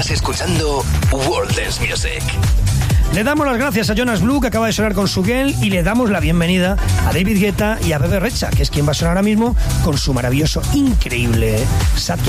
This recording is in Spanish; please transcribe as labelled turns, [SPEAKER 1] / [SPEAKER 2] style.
[SPEAKER 1] Estás escuchando World Dance Music.
[SPEAKER 2] Le damos las gracias a Jonas Blue, que acaba de sonar con su girl, y le damos la bienvenida a David Guetta y a Bebe Rexha, que es quien va a sonar ahora mismo con su maravilloso, increíble Satya.